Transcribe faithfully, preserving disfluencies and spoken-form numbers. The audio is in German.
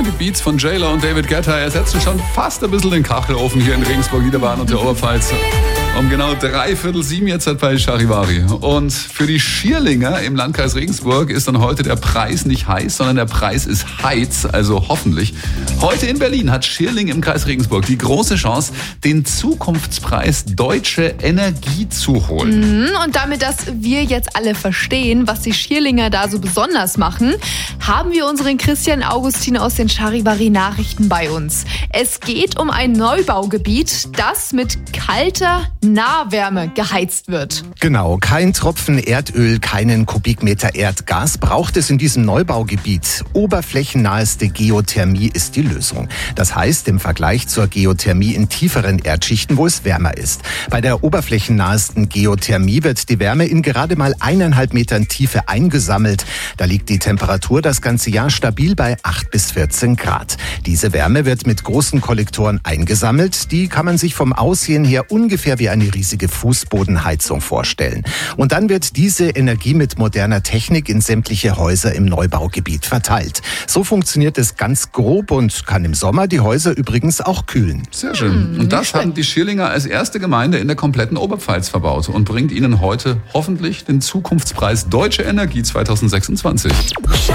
Die Beats von J-Lo und David Guetta ersetzen schon fast ein bisschen den Kachelofen hier in Regensburg, Niederbayern und der Oberpfalz. Um genau dreiviertel sieben jetzt halt bei Charivari. Und für die Schierlinger im Landkreis Regensburg ist dann heute der Preis nicht heiß, sondern der Preis ist heiz, also hoffentlich. Heute in Berlin hat Schierling im Kreis Regensburg die große Chance, den Zukunftspreis Deutsche Energie zu holen. Und damit, dass wir jetzt alle verstehen, was die Schierlinger da so besonders machen, haben wir unseren Christian Augustin aus den Charivari-Nachrichten bei uns. Es geht um ein Neubaugebiet, das mit kalter Nahwärme geheizt wird. Genau, kein Tropfen Erdöl, keinen Kubikmeter Erdgas braucht es in diesem Neubaugebiet. Oberflächennaheste Geothermie ist die Lösung. Das heißt, im Vergleich zur Geothermie in tieferen Erdschichten, wo es wärmer ist. Bei der oberflächennahesten Geothermie wird die Wärme in gerade mal eineinhalb Metern Tiefe eingesammelt. Da liegt die Temperatur das ganze Jahr stabil bei acht bis vierzehn Grad. Diese Wärme wird mit großen Kollektoren eingesammelt. Die kann man sich vom Aussehen her ungefähr wie eine riesige Fußbodenheizung vorstellen. Und dann wird diese Energie mit moderner Technik in sämtliche Häuser im Neubaugebiet verteilt. So funktioniert es ganz grob und kann im Sommer die Häuser übrigens auch kühlen. Sehr schön. Und das haben die Schierlinger als erste Gemeinde in der kompletten Oberpfalz verbaut und bringt ihnen heute hoffentlich den Zukunftspreis Deutsche Energie zwanzig sechsundzwanzig.